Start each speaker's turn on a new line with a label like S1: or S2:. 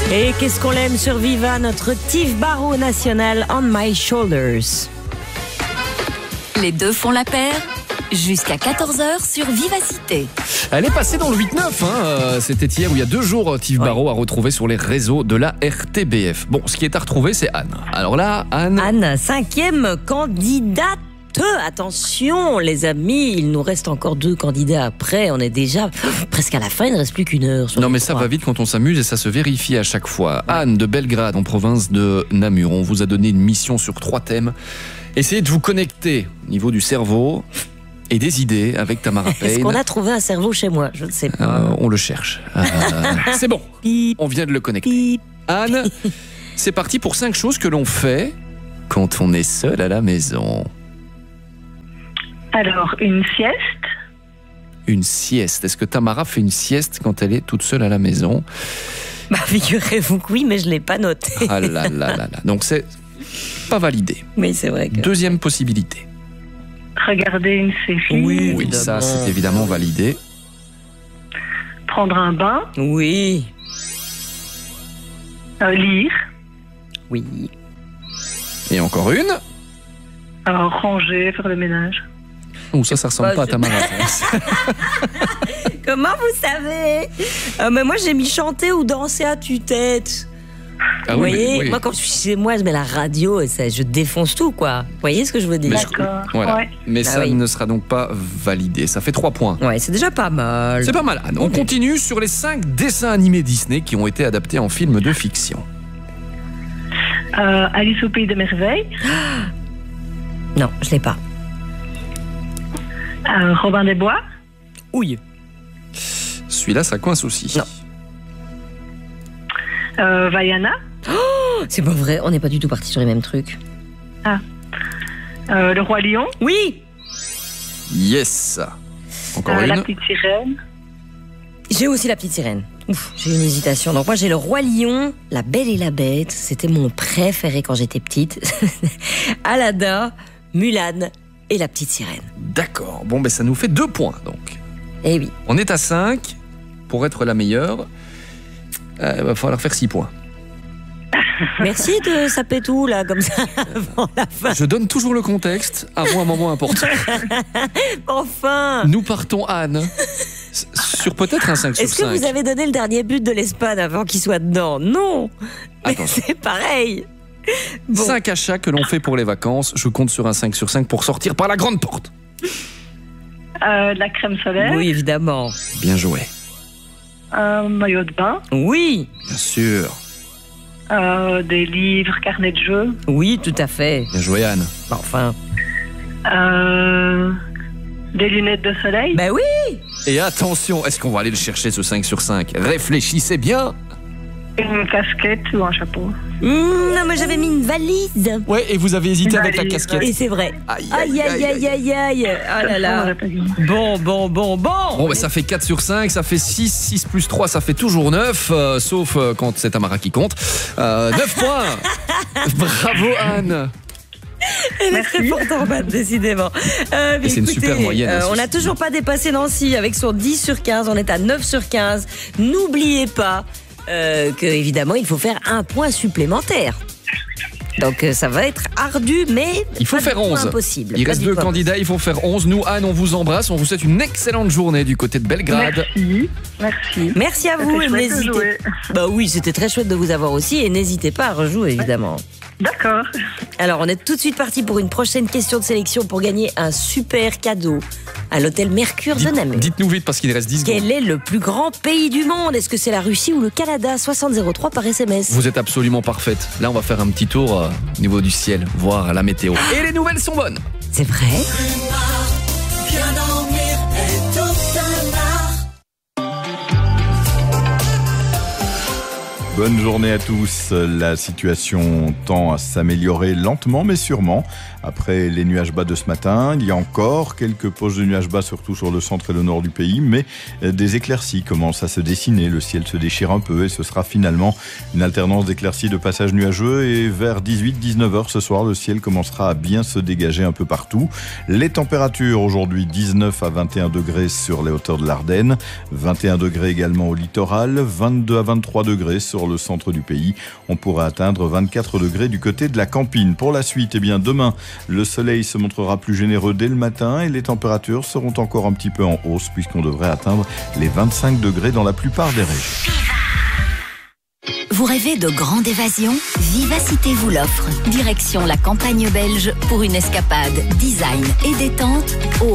S1: Et qu'est-ce qu'on l'aime sur Viva, notre Steve Barrow national On My Shoulders.
S2: Les deux font la paire. Jusqu'à 14h sur Vivacité.
S3: Elle est passée dans le 8-9, c'était hier ou il y a 2 jours, Steve Barrow a retrouvé sur les réseaux de la RTBF. Bon, ce qui est à retrouver, c'est Anne. Alors là, Anne,
S1: 5e candidate. Attention les amis, il nous reste encore 2 candidats après, on est déjà presque à la fin, il ne reste plus qu'une heure.
S3: Non mais ça va vite quand on s'amuse et ça se vérifie à chaque fois. Anne de Belgrade en province de Namur, on vous a donné une mission sur 3 thèmes. Essayez de vous connecter au niveau du cerveau et des idées avec Tamara Payne.
S1: Est-ce qu'on a trouvé un cerveau chez moi? Je ne sais pas.
S3: On le cherche. C'est bon, on vient de le connecter. Anne, c'est parti pour 5 choses que l'on fait quand on est seul à la maison.
S4: Alors, une sieste.
S3: Une sieste. Est-ce que Tamara fait une sieste quand elle est toute seule à la maison?
S1: Bah, figurez-vous que oui, mais je ne l'ai pas noté.
S3: Ah là là là là. Donc c'est pas validé.
S1: Oui, c'est vrai que...
S3: Deuxième possibilité.
S4: Regarder une série.
S3: Oui, ça c'est évidemment validé.
S4: Prendre un bain.
S1: Oui.
S4: Lire.
S1: Oui.
S3: Et encore une.
S4: Ranger, faire le ménage.
S3: Oh, ça ressemble pas à Tamara.
S1: Comment vous savez? Mais moi, j'ai mis chanter ou danser à tue-tête.
S3: Ah
S1: vous
S3: oui,
S1: voyez,
S3: oui.
S1: moi, quand je suis chez moi, je mets la radio et ça, je défonce tout, quoi. Vous voyez ce que je veux dire?
S4: D'accord.
S3: Voilà.
S4: Ouais.
S3: Mais
S1: Ah
S3: ça
S1: oui.
S3: ne sera donc pas validé. Ça fait 3 points.
S1: Ouais, c'est déjà pas mal.
S3: C'est pas mal, Anne. On continue sur les 5 dessins animés Disney qui ont été adaptés en films de fiction.
S4: Alice au pays des merveilles.
S1: Non, je l'ai pas.
S4: Robin des Bois.
S1: Oui.
S3: Celui-là, ça coince aussi.
S1: Non.
S4: Vaiana.
S1: C'est pas vrai, on n'est pas du tout partis sur les mêmes trucs.
S4: Le Roi Lion.
S1: Oui.
S3: Yes. Encore
S4: La
S3: une.
S4: petite sirène.
S1: J'ai aussi la petite sirène. Ouf, j'ai une hésitation. Donc moi j'ai le Roi Lion, La Belle et la Bête, c'était mon préféré quand j'étais petite. Aladdin, Mulan et la petite sirène.
S3: D'accord. Bon, ben ça nous fait 2 points donc.
S1: Eh oui.
S3: On est à 5. Pour être la meilleure, il va falloir faire 6 points.
S1: Merci de saper tout là comme ça avant la fin.
S3: Je donne toujours le contexte avant un moment important.
S1: Enfin.
S3: Nous partons, Anne, sur peut-être un 5 sur 5.
S1: Est-ce que vous avez donné le dernier but de l'Espagne avant qu'il soit dedans? Non. Mais
S3: Attention.
S1: c'est pareil. Bon.
S3: 5 achats que l'on fait pour les vacances. Je compte sur un 5 sur 5 pour sortir par la grande porte.
S4: De la crème solaire.
S1: Oui, évidemment.
S3: Bien joué.
S4: Un maillot de bain.
S1: Oui.
S3: Bien sûr.
S4: Des livres, carnets de jeux.
S1: Oui, tout à fait.
S3: Bien joué, Anne.
S1: Enfin.
S4: Des lunettes de soleil.
S1: Ben oui.
S3: Et attention, est-ce qu'on va aller le chercher ce 5 sur 5? Réfléchissez bien.
S4: Une casquette ou un chapeau.
S1: Non, mais j'avais mis une valise.
S3: Ouais, et vous avez hésité
S4: Une
S3: avec la
S4: valise,
S3: casquette.
S1: Et c'est vrai.
S3: Aïe,
S1: Aïe, aïe, aïe, aïe, aïe. Oh là
S4: On
S1: là.
S4: l'a pas dit.
S1: Bon.
S3: Bon, ben ça fait 4 sur 5, ça fait 6, 6 plus 3, ça fait toujours 9, sauf quand c'est Tamara qui compte. 9 points. Bravo, Anne.
S1: Elle est très forte en maths, décidément. Mais
S3: c'est une
S1: écoutez,
S3: super moyenne, hein,
S1: on
S3: ceci
S1: n'a toujours pas dépassé Nancy avec son 10 sur 15. On est à 9 sur 15. N'oubliez pas que, évidemment, il faut faire un point supplémentaire. Donc ça va être ardu, mais
S3: Il faut
S1: pas
S3: faire
S1: du tout
S3: 11.
S1: impossible.
S3: Il
S1: Pas
S3: reste
S1: du
S3: 2
S1: tout
S3: candidats, il faut faire 11. Nous, Anne, on vous embrasse. On vous souhaite une excellente journée du côté de Belgrade.
S4: Merci.
S1: Merci à vous.
S4: C'était
S1: Et
S4: chouette de
S1: n'hésitez.
S4: jouer.
S1: Bah oui, c'était très chouette de vous avoir aussi. Et n'hésitez pas à rejouer, évidemment.
S4: D'accord.
S1: Alors, on est tout de suite parti pour une prochaine question de sélection pour gagner un super cadeau à l'hôtel Mercure de Namur.
S3: Dites-nous vite parce qu'il reste 10 secondes.
S1: Quel est le plus grand pays du monde? Est-ce que c'est la Russie ou le Canada? 6003 par SMS.
S3: Vous êtes absolument parfaite. Là, on va faire un petit tour au niveau du ciel, voir la météo. Et les nouvelles sont bonnes.
S1: C'est vrai?
S5: Bonne journée à tous. La situation tend à s'améliorer lentement mais sûrement. Après les nuages bas de ce matin, il y a encore quelques poches de nuages bas, surtout sur le centre et le nord du pays, mais des éclaircies commencent à se dessiner. Le ciel se déchire un peu et ce sera finalement une alternance d'éclaircies de passages nuageux. Et vers 18-19 heures ce soir, le ciel commencera à bien se dégager un peu partout. Les températures aujourd'hui, 19 à 21 degrés sur les hauteurs de l'Ardenne, 21 degrés également au littoral, 22 à 23 degrés sur sur le centre du pays. On pourrait atteindre 24 degrés du côté de la Campine. Pour la suite, demain, le soleil se montrera plus généreux dès le matin et les températures seront encore un petit peu en hausse puisqu'on devrait atteindre les 25 degrés dans la plupart des régions.
S2: Vous rêvez de grande évasion? Vivacité vous l'offre. Direction la campagne belge pour une escapade design et détente au